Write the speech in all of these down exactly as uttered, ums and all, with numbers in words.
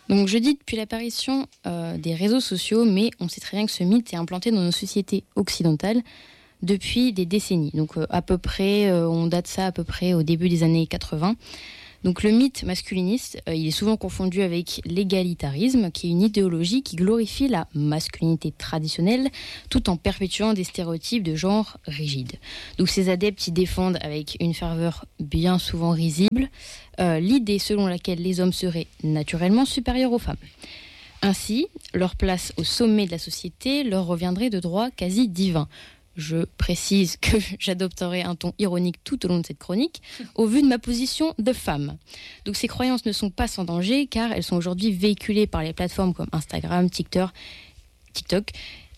Donc je dis depuis l'apparition euh, des réseaux sociaux, mais on sait très bien que ce mythe est implanté dans nos sociétés occidentales depuis des décennies. Donc euh, à peu près, euh, on date ça à peu près au début des années quatre-vingts. Donc le mythe masculiniste, euh, il est souvent confondu avec l'égalitarisme, qui est une idéologie qui glorifie la masculinité traditionnelle, tout en perpétuant des stéréotypes de genre rigides. Donc ces adeptes y défendent avec une ferveur bien souvent risible euh, l'idée selon laquelle les hommes seraient naturellement supérieurs aux femmes. Ainsi, leur place au sommet de la société leur reviendrait de droit quasi divin. Je précise que j'adopterai un ton ironique tout au long de cette chronique, au vu de ma position de femme. Donc ces croyances ne sont pas sans danger, car elles sont aujourd'hui véhiculées par les plateformes comme Instagram, TikTok, TikTok,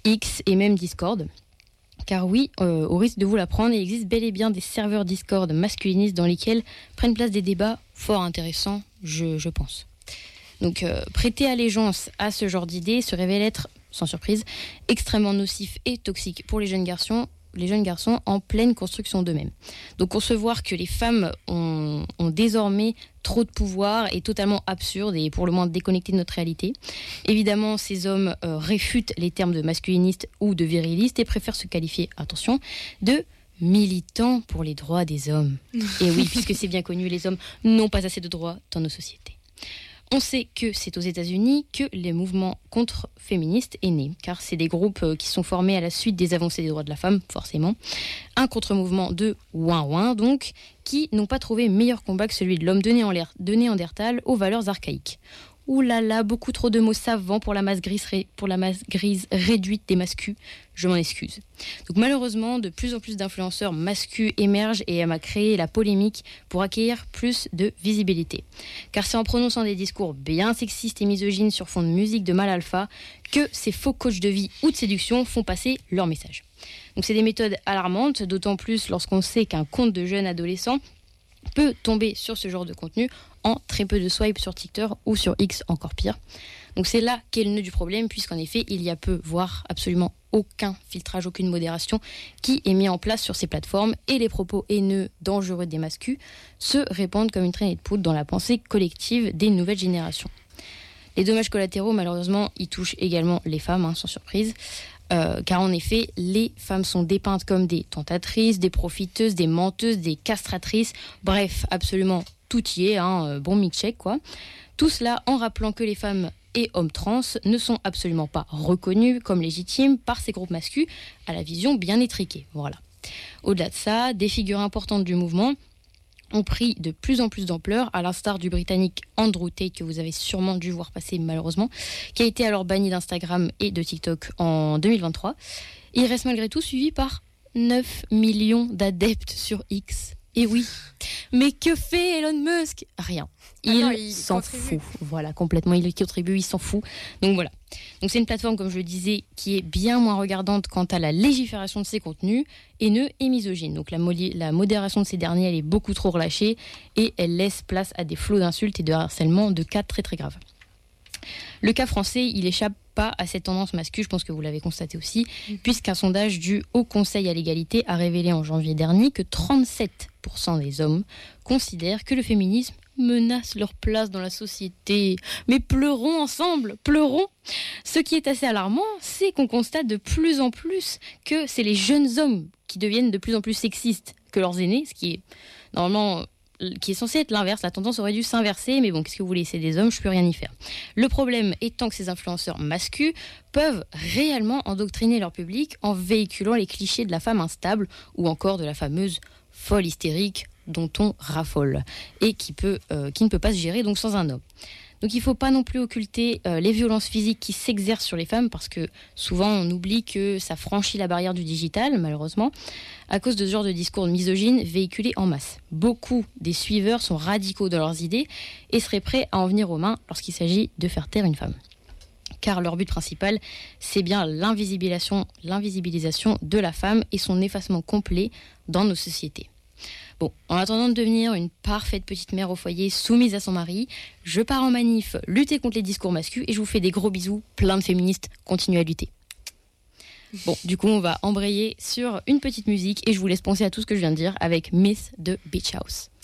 X et même Discord. Car oui, euh, au risque de vous l'apprendre, il existe bel et bien des serveurs Discord masculinistes dans lesquels prennent place des débats fort intéressants, je, je pense. Donc euh, prêter allégeance à ce genre d'idées se révèle être, sans surprise, extrêmement nocif et toxique pour les jeunes garçons, les jeunes garçons en pleine construction d'eux-mêmes. Donc concevoir que les femmes ont, ont désormais trop de pouvoir est totalement absurde et pour le moins déconnecté de notre réalité. Évidemment, ces hommes euh, réfutent les termes de masculiniste ou de viriliste et préfèrent se qualifier, attention, de militants pour les droits des hommes. Et oui, puisque c'est bien connu, les hommes n'ont pas assez de droits dans nos sociétés. On sait que c'est aux États-Unis que les mouvements contre-féministes est né, car c'est des groupes qui sont formés à la suite des avancées des droits de la femme, forcément. Un contre-mouvement de ouin-ouin, donc, qui n'ont pas trouvé meilleur combat que celui de l'homme de, Néander- de Néandertal aux valeurs archaïques. Ouh là là, beaucoup trop de mots savants pour la masse grise, ré- pour la masse grise réduite des mascus. Je m'en excuse. Donc malheureusement, de plus en plus d'influenceurs mascus émergent et elle a créé la polémique pour acquérir plus de visibilité. Car c'est en prononçant des discours bien sexistes et misogynes sur fond de musique de mal alpha que ces faux coachs de vie ou de séduction font passer leur message. Donc c'est des méthodes alarmantes, d'autant plus lorsqu'on sait qu'un compte de jeunes adolescents peut tomber sur ce genre de contenu en très peu de swipes sur TikTok ou sur X, encore pire. Donc c'est là qu'est le nœud du problème, puisqu'en effet, il y a peu, voire absolument aucun filtrage, aucune modération qui est mis en place sur ces plateformes et les propos haineux, dangereux des mascus se répandent comme une traînée de poudre dans la pensée collective des nouvelles générations. Les dommages collatéraux, malheureusement, y touchent également les femmes, hein, sans surprise. Euh, car en effet, les femmes sont dépeintes comme des tentatrices, des profiteuses, des menteuses, des castratrices, bref, absolument tout y est, hein, bon mix-check quoi. Tout cela en rappelant que les femmes et hommes trans ne sont absolument pas reconnus comme légitimes par ces groupes masculins à la vision bien étriquée. Voilà. Au-delà de ça, des figures importantes du mouvement ont pris de plus en plus d'ampleur, à l'instar du Britannique Andrew Tate, que vous avez sûrement dû voir passer malheureusement, qui a été alors banni d'Instagram et de TikTok en deux mille vingt-trois. Il reste malgré tout suivi par neuf millions d'adeptes sur X. Et oui, mais que fait Elon Musk ? Rien. Il, ah non, il s'en contribue. fout. Voilà, complètement, il contribue, il s'en fout. Donc voilà. Donc c'est une plateforme, comme je le disais, qui est bien moins regardante quant à la légifération de ses contenus, haineux et misogynes. Donc la, mo- la modération de ces derniers, elle est beaucoup trop relâchée et elle laisse place à des flots d'insultes et de harcèlement de cas très très graves. Le cas français, il échappe pas à cette tendance masculine, je pense que vous l'avez constaté aussi, mmh. puisqu'un sondage du Haut Conseil à l'égalité a révélé en janvier dernier que trente-sept pour cent des hommes considèrent que le féminisme menace leur place dans la société. Mais pleurons ensemble, pleurons. Ce qui est assez alarmant, c'est qu'on constate de plus en plus que c'est les jeunes hommes qui deviennent de plus en plus sexistes que leurs aînés, ce qui est normalement... qui est censé être l'inverse, la tendance aurait dû s'inverser, mais bon, qu'est-ce que vous voulez, c'est des hommes, je peux rien y faire. Le problème étant que ces influenceurs masculins peuvent réellement endoctriner leur public en véhiculant les clichés de la femme instable ou encore de la fameuse folle hystérique dont on raffole et qui, peut, euh, qui ne peut pas se gérer donc sans un homme. Donc il ne faut pas non plus occulter euh, les violences physiques qui s'exercent sur les femmes, parce que souvent on oublie que ça franchit la barrière du digital, malheureusement, à cause de ce genre de discours misogynes véhiculés en masse. Beaucoup des suiveurs sont radicaux dans leurs idées et seraient prêts à en venir aux mains lorsqu'il s'agit de faire taire une femme. Car leur but principal, c'est bien l'invisibilisation, l'invisibilisation de la femme et son effacement complet dans nos sociétés. Bon, en attendant de devenir une parfaite petite mère au foyer soumise à son mari, je pars en manif lutter contre les discours masculins et je vous fais des gros bisous, plein de féministes, continuez à lutter. Bon, du coup, on va embrayer sur une petite musique et je vous laisse penser à tout ce que je viens de dire avec Myth de Beach House.